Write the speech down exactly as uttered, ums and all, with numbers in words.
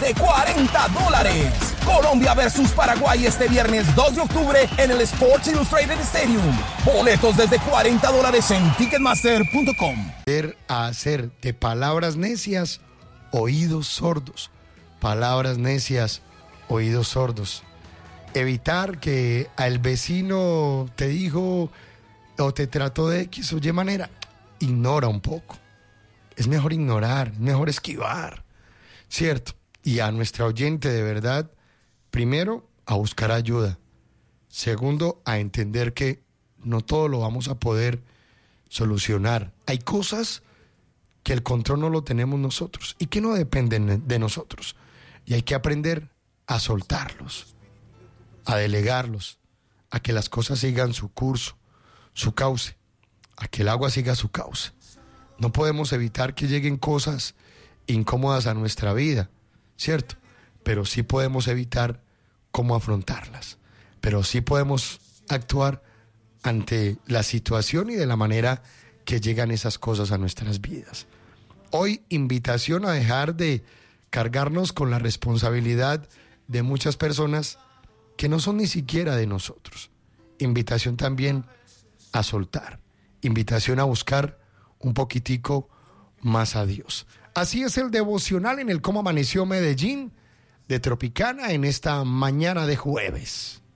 desde cuarenta dólares. Colombia versus Paraguay este viernes dos de octubre en el Sports Illustrated Stadium. Boletos desde cuarenta dólares en ticketmaster punto com. A hacer de palabras necias, oídos sordos. Palabras necias, oídos sordos. Evitar que al vecino te dijo o te trató de X o Y manera. Ignora un poco. Es mejor ignorar, es mejor esquivar, ¿cierto? Y a nuestra oyente, de verdad, primero, a buscar ayuda. Segundo, a entender que no todo lo vamos a poder solucionar. Hay cosas que el control no lo tenemos nosotros y que no dependen de nosotros. Y hay que aprender a soltarlos, a delegarlos, a que las cosas sigan su curso, su cauce, a que el agua siga su cauce. No podemos evitar que lleguen cosas incómodas a nuestra vida, ¿cierto? Pero sí podemos evitar cómo afrontarlas. Pero sí podemos actuar ante la situación y de la manera que llegan esas cosas a nuestras vidas. Hoy, invitación a dejar de cargarnos con la responsabilidad de muchas personas que no son ni siquiera de nosotros. Invitación también a soltar. Invitación a buscar un poquitico más a Dios. Así es el devocional en el Cómo Amaneció Medellín de Tropicana en esta mañana de jueves.